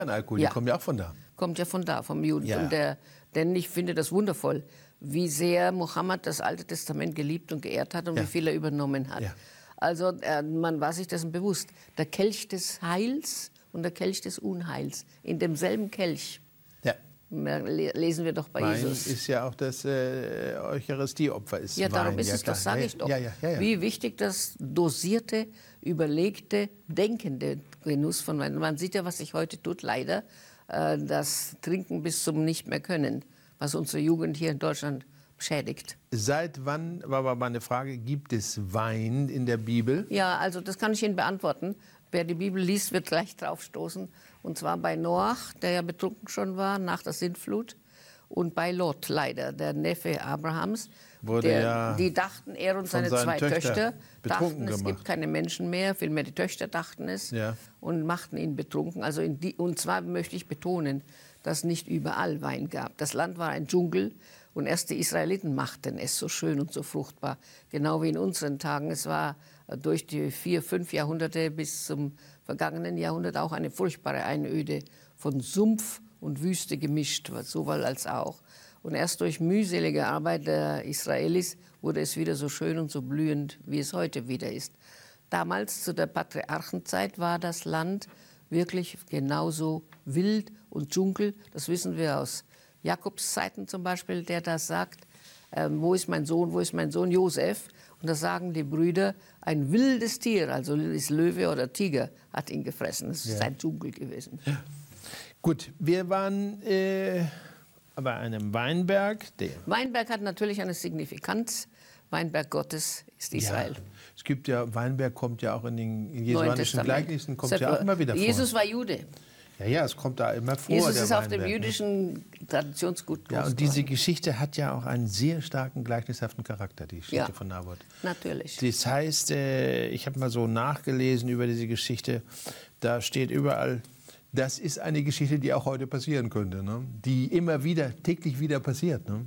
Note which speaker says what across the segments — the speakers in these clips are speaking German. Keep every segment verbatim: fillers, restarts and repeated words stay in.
Speaker 1: Alkohol,
Speaker 2: Ja.
Speaker 1: die kommen ja auch von da.
Speaker 2: Kommt ja von da, vom Juden.
Speaker 1: Ja.
Speaker 2: Und der, denn ich finde das wundervoll, wie sehr Mohammed das Alte Testament geliebt und geehrt hat und
Speaker 1: Ja.
Speaker 2: wie viel er übernommen hat.
Speaker 1: Ja.
Speaker 2: Also äh, man war sich dessen bewusst. Der Kelch des Heils und der Kelch des Unheils. In demselben Kelch
Speaker 1: Ja.
Speaker 2: le- lesen wir doch bei
Speaker 1: Wein
Speaker 2: Jesus.
Speaker 1: ist ja auch das äh, Eucharistieopfer. Ist
Speaker 2: Ja, darum
Speaker 1: Wein.
Speaker 2: ist
Speaker 1: ja,
Speaker 2: es,
Speaker 1: klar.
Speaker 2: das sage
Speaker 1: ja,
Speaker 2: ich doch.
Speaker 1: Ja, ja, ja, ja.
Speaker 2: Wie wichtig das dosierte, überlegte, denkende Genuss von Wein. Man sieht ja, was sich heute tut, leider, äh, das Trinken bis zum Nicht-mehr-Können, was unsere Jugend hier in Deutschland schädigt.
Speaker 1: Seit wann, war aber meine Frage, gibt es Wein in der Bibel?
Speaker 2: Ja, also das kann ich Ihnen beantworten. Wer die Bibel liest, wird gleich drauf stoßen. Und zwar bei Noach, der ja betrunken schon war nach der Sintflut. Und bei Lot, leider, der Neffe Abrahams.
Speaker 1: Wurde
Speaker 2: der,
Speaker 1: ja
Speaker 2: die dachten, er und
Speaker 1: von
Speaker 2: seine
Speaker 1: seinen
Speaker 2: zwei
Speaker 1: Töchtern
Speaker 2: Töchter
Speaker 1: betrunken
Speaker 2: dachten, es
Speaker 1: gemacht.
Speaker 2: gibt keine Menschen mehr. Vielmehr die Töchter dachten es
Speaker 1: Ja.
Speaker 2: und machten ihn betrunken. Also in die, und zwar möchte ich betonen, dass nicht überall Wein gab. Das Land war ein Dschungel. Und erst die Israeliten machten es so schön und so fruchtbar. Genau wie in unseren Tagen. Es war durch die vier, fünf Jahrhunderte bis zum vergangenen Jahrhundert auch eine furchtbare Einöde von Sumpf und Wüste gemischt, sowohl als auch. Und erst durch mühselige Arbeit der Israelis wurde es wieder so schön und so blühend, wie es heute wieder ist. Damals, zu der Patriarchenzeit, war das Land wirklich genauso wild und Dschungel. Das wissen wir aus Jakobs Zeiten zum Beispiel, der da sagt, äh, wo ist mein Sohn, wo ist mein Sohn Josef? Und da sagen die Brüder, ein wildes Tier, also ist Löwe oder Tiger, hat ihn gefressen. Das ist
Speaker 1: Ja.
Speaker 2: ein Dschungel gewesen.
Speaker 1: Gut, wir waren äh, bei einem Weinberg. Der
Speaker 2: Weinberg hat natürlich eine Signifikanz. Weinberg Gottes ist Israel.
Speaker 1: Ja, es gibt ja, Weinberg kommt ja auch in den
Speaker 2: Neuen
Speaker 1: jesuanischen
Speaker 2: Testament.
Speaker 1: Gleichnissen, kommt ja auch immer wieder vor.
Speaker 2: Jesus war Jude.
Speaker 1: Ja, ja, es kommt da immer vor.
Speaker 2: Jesus
Speaker 1: der
Speaker 2: ist auf dem
Speaker 1: Weinberg, ne?
Speaker 2: jüdischen Traditionsgut groß
Speaker 1: Ja, und diese
Speaker 2: geworden.
Speaker 1: Geschichte hat ja auch einen sehr starken gleichnishaften Charakter, die Geschichte
Speaker 2: Ja.
Speaker 1: von Naboth.
Speaker 2: Natürlich.
Speaker 1: Das heißt, äh, ich habe mal so nachgelesen über diese Geschichte, da steht überall, das ist eine Geschichte, die auch heute passieren könnte, ne? Die immer wieder, täglich wieder passiert. Ne?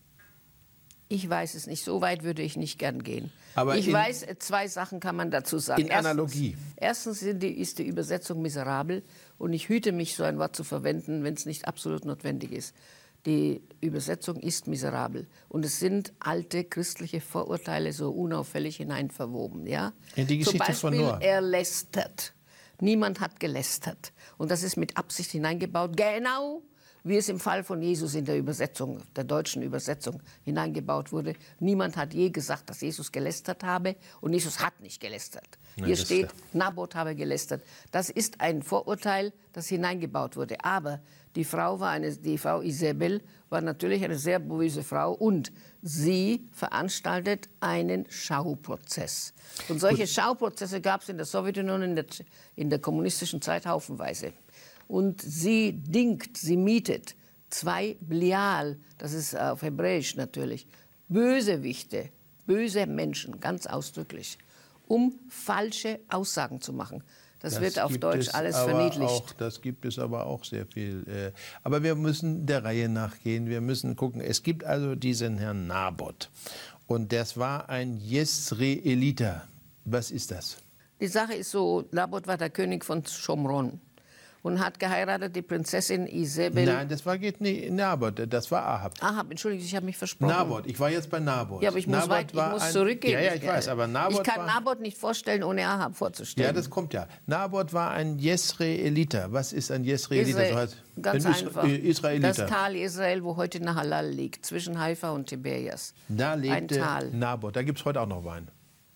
Speaker 2: Ich weiß es nicht, so weit würde ich nicht gern gehen.
Speaker 1: Aber
Speaker 2: ich
Speaker 1: in-
Speaker 2: weiß, zwei Sachen kann man dazu sagen.
Speaker 1: In Analogie.
Speaker 2: Erstens, erstens sind die, ist die Übersetzung miserabel und ich hüte mich, so ein Wort zu verwenden, wenn es nicht absolut notwendig ist. Die Übersetzung ist miserabel und es sind alte christliche Vorurteile so unauffällig hineinverwoben. Ja?
Speaker 1: In die Geschichte
Speaker 2: Zum Beispiel,
Speaker 1: von Noah.
Speaker 2: er lästert. Niemand hat gelästert. Und das ist mit Absicht hineingebaut, genau wie es im Fall von Jesus in der Übersetzung, der deutschen Übersetzung, hineingebaut wurde. Niemand hat je gesagt, dass Jesus gelästert habe und Jesus hat nicht gelästert.
Speaker 1: Nein,
Speaker 2: Hier
Speaker 1: das ist
Speaker 2: steht,
Speaker 1: klar.
Speaker 2: Naboth habe gelästert. Das ist ein Vorurteil, das hineingebaut wurde. Aber die Frau, war eine, die Frau Isabel war natürlich eine sehr böse Frau und sie veranstaltet einen Schauprozess. Und solche Schauprozesse gab es in der Sowjetunion in der, in der kommunistischen Zeit haufenweise. Und sie dingt, sie mietet zwei Belial, das ist auf Hebräisch natürlich, Bösewichte, böse Menschen, ganz ausdrücklich, um falsche Aussagen zu machen. Das, wird auf
Speaker 1: gibt
Speaker 2: Deutsch
Speaker 1: es
Speaker 2: alles
Speaker 1: aber
Speaker 2: verniedlicht.
Speaker 1: Auch, das gibt es aber auch sehr viel. äh, Aber wir müssen der Reihe nachgehen. Wir müssen gucken. Es gibt also diesen Herrn Naboth. Und das war ein Jesreeliter. Was ist das?
Speaker 2: Die Sache ist so, Naboth war der König von Schomron und hat geheiratet die Prinzessin Isabel.
Speaker 1: Nein, das war geht nicht Naboth, das war Ahab.
Speaker 2: Ahab, entschuldigung, ich habe mich versprochen.
Speaker 1: Naboth, ich war jetzt bei Naboth.
Speaker 2: Ja, aber ich muss,
Speaker 1: Naboth
Speaker 2: weit, ich
Speaker 1: war
Speaker 2: muss
Speaker 1: ein-
Speaker 2: zurückgehen.
Speaker 1: Ja, ja, ich weiß, aber Naboth
Speaker 2: Ich kann
Speaker 1: war...
Speaker 2: Naboth nicht vorstellen, ohne Ahab vorzustellen.
Speaker 1: Ja, das kommt ja. Naboth war ein Jesreeliter. Was ist ein Jesreeliter? So
Speaker 2: Israel,
Speaker 1: heißt-
Speaker 2: ganz
Speaker 1: ein Isra-
Speaker 2: einfach.
Speaker 1: äh, Israeliter.
Speaker 2: Das Tal Israel, wo heute Nahalal liegt, zwischen Haifa und Tiberias.
Speaker 1: Da
Speaker 2: Ein
Speaker 1: lebte
Speaker 2: Tal.
Speaker 1: Naboth. Da gibt es heute auch noch Wein.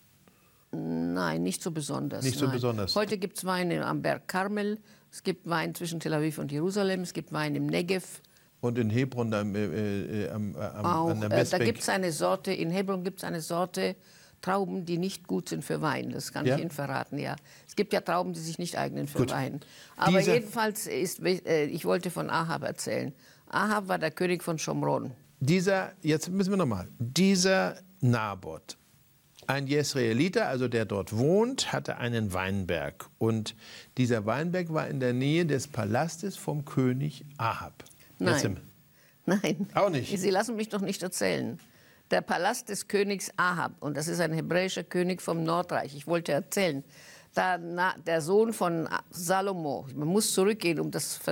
Speaker 2: Nein, nicht so besonders.
Speaker 1: Nicht so
Speaker 2: nein.
Speaker 1: besonders.
Speaker 2: Heute gibt es Wein am Berg Karmel, es gibt Wein zwischen Tel Aviv und Jerusalem, es gibt Wein im Negev.
Speaker 1: Und in Hebron am, äh, äh, am, am,
Speaker 2: Auch,
Speaker 1: an der
Speaker 2: äh, da
Speaker 1: Westbank.
Speaker 2: gibt es eine Sorte, in Hebron gibt es eine Sorte Trauben, die nicht gut sind für Wein. Das kann
Speaker 1: Ja?
Speaker 2: ich Ihnen verraten, ja. Es gibt ja Trauben, die sich nicht eignen für
Speaker 1: Gut.
Speaker 2: Wein. Aber
Speaker 1: Dieser-
Speaker 2: jedenfalls ist, äh, ich wollte von Ahab erzählen. Ahab war der König von Schomron.
Speaker 1: Dieser, jetzt müssen wir nochmal, dieser Naboth, ein Jesreeliter, also der dort wohnt, hatte einen Weinberg. Und dieser Weinberg war in der Nähe des Palastes vom König Ahab. Jetzt
Speaker 2: Nein.
Speaker 1: im-
Speaker 2: Nein.
Speaker 1: Auch nicht?
Speaker 2: Sie lassen mich doch nicht erzählen. Der Palast des Königs Ahab, und das ist ein hebräischer König vom Nordreich, ich wollte erzählen, da, na, der Sohn von Salomo, man muss zurückgehen, um das